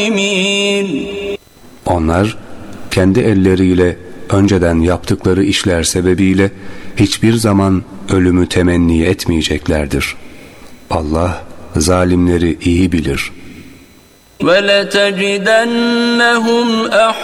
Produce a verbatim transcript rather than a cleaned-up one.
Onlar kendi elleriyle önceden yaptıkları işler sebebiyle hiçbir zaman ölümü temenni etmeyeceklerdir. Allah zalimleri iyi bilir. وَلَتَجِدَنَّهُمْ